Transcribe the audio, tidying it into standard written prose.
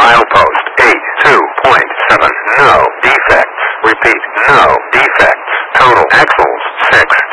Milepost 82.7. No defects. Repeat, no defects. Total axles 6.